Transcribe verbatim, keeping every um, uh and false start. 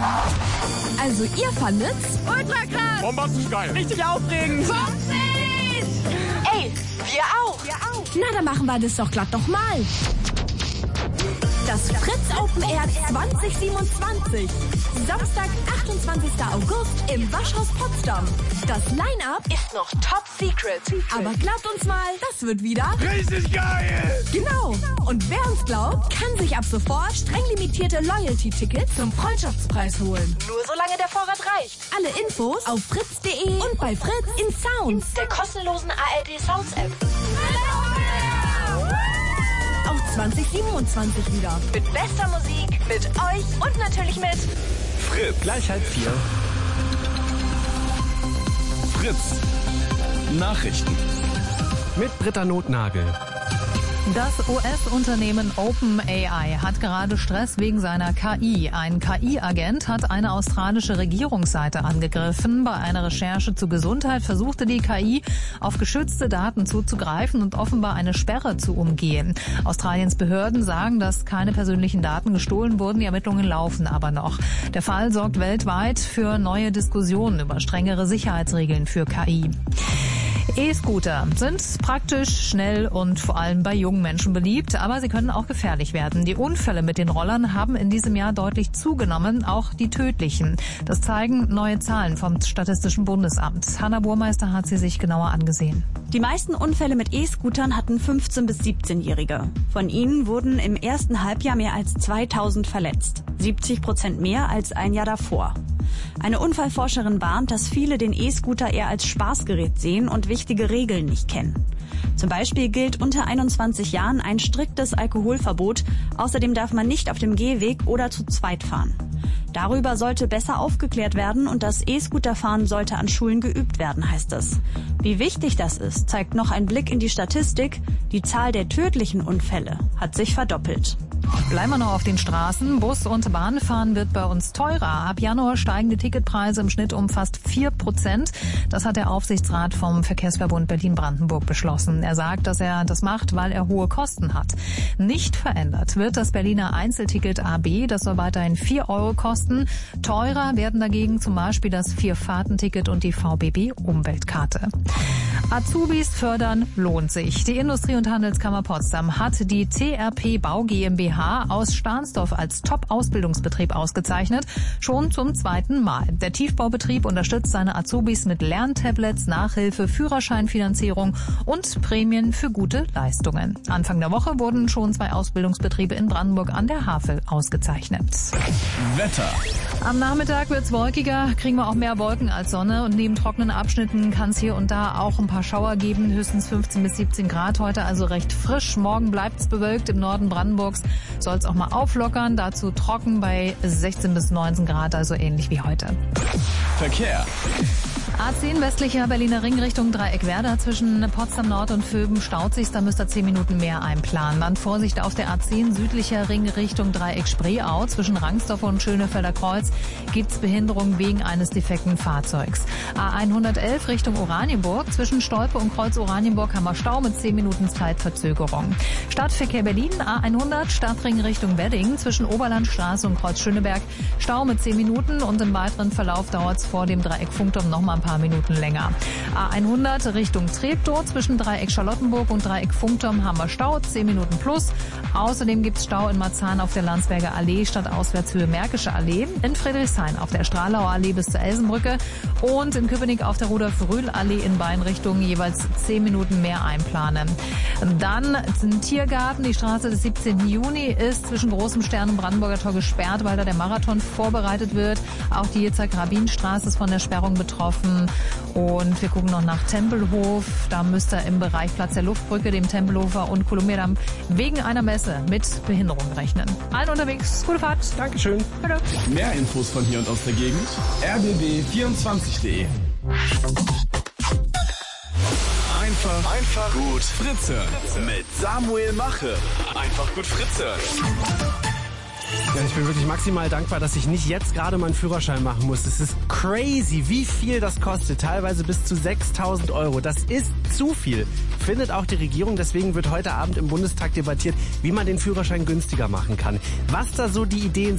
Also ihr fandet's? Ultra krass! Bombastisch geil! Richtig aufregend! Witzig! Ey, wir auch! Wir auch! Na, dann machen wir das doch glatt noch mal. Das Fritz Open Air zwanzig siebenundzwanzig. Samstag, achtundzwanzigster August im Waschhaus Potsdam. Das Line-Up Ist noch top secret. aber glaubt uns mal, das wird wieder Richtig geil! genau. Und wer uns glaubt, kann sich ab sofort streng limitierte Loyalty-Tickets zum Freundschaftspreis holen. Nur solange der Vorrat reicht. Alle Infos auf fritz punkt de und bei Fritz in Sounds. Der kostenlosen A R D Sounds App. Auch zwanzig siebenundzwanzig wieder. Mit bester Musik, mit euch und natürlich mit Fritz. Gleich halb vier. Fritz. Nachrichten. Mit Britta Notnagel. Das U S-Unternehmen OpenAI hat gerade Stress wegen seiner K I. Ein K I-Agent hat eine australische Regierungsseite angegriffen. Bei einer Recherche zu Gesundheit versuchte die K I, auf geschützte Daten zuzugreifen und offenbar eine Sperre zu umgehen. Australiens Behörden sagen, dass keine persönlichen Daten gestohlen wurden. Die Ermittlungen laufen aber noch. Der Fall sorgt weltweit für neue Diskussionen über strengere Sicherheitsregeln für K I. E-Scooter sind praktisch, schnell und vor allem bei jungen Menschen beliebt, aber sie können auch gefährlich werden. Die Unfälle mit den Rollern haben in diesem Jahr deutlich zugenommen, auch die tödlichen. Das zeigen neue Zahlen vom Statistischen Bundesamt. Hanna Burmeister hat sie sich genauer angesehen. Die meisten Unfälle mit E-Scootern hatten fünfzehn- bis siebzehnjährige. Von ihnen wurden im ersten Halbjahr mehr als zweitausend verletzt. siebzig Prozent mehr als ein Jahr davor. Eine Unfallforscherin warnt, dass viele den E-Scooter eher als Spaßgerät sehen und wichtige Regeln nicht kennen. Zum Beispiel gilt unter einundzwanzig Jahren ein striktes Alkoholverbot. Außerdem darf man nicht auf dem Gehweg oder zu zweit fahren. Darüber sollte besser aufgeklärt werden und das E-Scooterfahren sollte an Schulen geübt werden, heißt es. Wie wichtig das ist, zeigt noch ein Blick in die Statistik. Die Zahl der tödlichen Unfälle hat sich verdoppelt. Bleiben wir noch auf den Straßen. Bus- und Bahnfahren wird bei uns teurer. Ab Januar steigen die Ticketpreise im Schnitt um fast vier Prozent. Das hat der Aufsichtsrat vom Verkehrsverbund Berlin-Brandenburg beschlossen. Er sagt, dass er das macht, weil er hohe Kosten hat. Nicht verändert wird das Berliner Einzelticket A B. Das soll weiterhin vier Euro kosten. Teurer werden dagegen zum Beispiel das Vier-Fahrten-Ticket und die V B B-Umweltkarte. Azubis fördern lohnt sich. Die Industrie- und Handelskammer Potsdam hat die T R P Bau GmbH aus Stahnsdorf als Top-Ausbildungsbetrieb ausgezeichnet, schon zum zweiten Mal. Der Tiefbaubetrieb unterstützt seine Azubis mit Lerntablets, Nachhilfe, Führerscheinfinanzierung und Prämien für gute Leistungen. Anfang der Woche wurden schon zwei Ausbildungsbetriebe in Brandenburg an der Havel ausgezeichnet. Wetter. Am Nachmittag wird's wolkiger, kriegen wir auch mehr Wolken als Sonne und neben trockenen Abschnitten kann es hier und da auch ein paar Schauer geben, höchstens fünfzehn bis siebzehn Grad heute, also recht frisch. Morgen bleibt's bewölkt, im Norden Brandenburgs soll es auch mal auflockern, dazu trocken bei sechzehn bis neunzehn Grad, also ähnlich wie heute. Verkehr. A zehn westlicher Berliner Ring Richtung Dreieckwerder zwischen Potsdam Nord und Vöben staut sich, da müsst ihr zehn Minuten mehr einplanen. Dann Vorsicht auf der A zehn südlicher Ring Richtung Dreieck Spreeau. Zwischen Rangsdorf und Schönefelder Kreuz gibt's Behinderung wegen eines defekten Fahrzeugs. A hundertelf Richtung Oranienburg. Zwischen Stolpe und Kreuz Oranienburg haben wir Stau mit zehn Minuten Zeitverzögerung. Stadtverkehr Berlin A hundert Stadtring Richtung Wedding. Zwischen Oberlandstraße und Kreuz Schöneberg Stau mit zehn Minuten und im weiteren Verlauf dauert's vor dem Dreieck Funkturm noch mal ein paar Minuten länger. A hundert Richtung Treptow. Zwischen Dreieck Charlottenburg und Dreieck Funkturm haben wir Stau, zehn Minuten plus. Außerdem gibt's Stau in Marzahn auf der Landsberger Allee statt Auswärtshöhe Märkische Allee. In Friedrichshain auf der Stralauer Allee bis zur Elsenbrücke. Und in Köpenick auf der Rudolf-Rühl-Allee in beiden Richtungen jeweils zehn Minuten mehr einplanen. Dann zum Tiergarten. Die Straße des siebzehnten Juni ist zwischen Großem Stern und Brandenburger Tor gesperrt, weil da der Marathon vorbereitet wird. Auch die Yitzhak-Rabin-Straße ist von der Sperrung betroffen. Und wir gucken noch nach Tempelhof. Da müsst ihr im Bereich Platz der Luftbrücke, dem Tempelhofer und Kolumbiadamm wegen einer Messe mit Behinderung rechnen. Allen unterwegs, gute Fahrt. Dankeschön. Bitte. Mehr Infos von hier und aus der Gegend. r b b vierundzwanzig punkt de. Einfach, einfach gut Fritze. Mit Samuel Mache. Einfach gut Fritze. Ja, ich bin wirklich maximal dankbar, dass ich nicht jetzt gerade meinen Führerschein machen muss. Es ist crazy, wie viel das kostet. Teilweise bis zu sechstausend Euro. Das ist zu viel. Findet auch die Regierung. Deswegen wird heute Abend im Bundestag debattiert, wie man den Führerschein günstiger machen kann. Was da so die Ideen